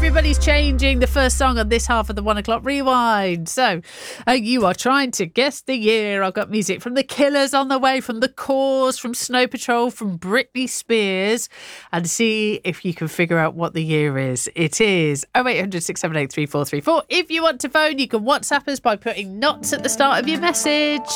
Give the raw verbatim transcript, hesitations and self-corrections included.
everybody's changing the first song on this half of the one o'clock rewind. So uh, you are trying to guess the year. I've got music from The Killers on the way, from The Cause, from Snow Patrol, from Britney Spears, and see if you can figure out what the year is. It is oh eight hundred, six seven eight, three four three four. If you want to phone, you can WhatsApp us by putting knots at the start of your message.